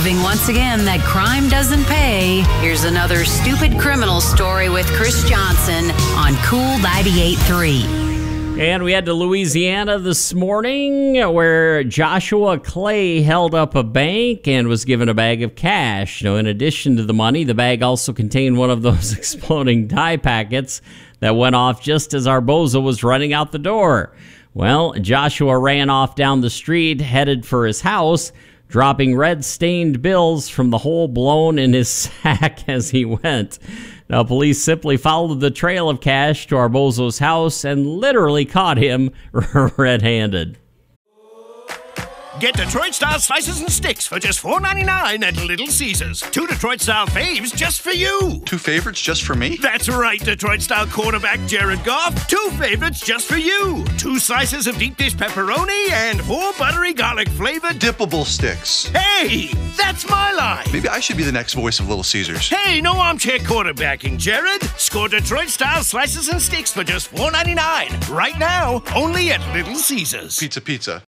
Proving once again that crime doesn't pay, here's another stupid criminal story with Chris Johnson on Cool 98.3. And we head to Louisiana this morning where Joshua Clay held up a bank and was given a bag of cash. Now, in addition to the money, the bag also contained one of those exploding dye packets that went off just as our bozo was running out the door. Well, Joshua ran off down the street, headed for his house, dropping red-stained bills from the hole blown in his sack as he went. Now, police simply followed the trail of cash to our bozo's house and literally caught him red-handed. Get Detroit-style slices and sticks for just $4.99 at Little Caesars. 2 Detroit-style faves just for you. 2 favorites just for me? That's right, Detroit-style quarterback Jared Goff. 2 favorites just for you. 2 slices of deep dish pepperoni and 4 buttery garlic-flavored dippable sticks. Hey, that's my line. Maybe I should be the next voice of Little Caesars. Hey, no armchair quarterbacking, Jared. Score Detroit-style slices and sticks for just $4.99. Right now, only at Little Caesars. Pizza.